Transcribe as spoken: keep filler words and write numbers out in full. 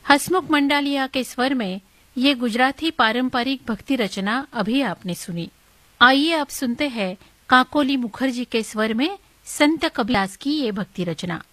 हसमुख मंडालिया के स्वर में ये गुजराती पारंपरिक भक्ति रचना अभी आपने सुनी। आइए आप सुनते हैं काकोली मुखर्जी के स्वर में संत कबीरदास की ये भक्ति रचना।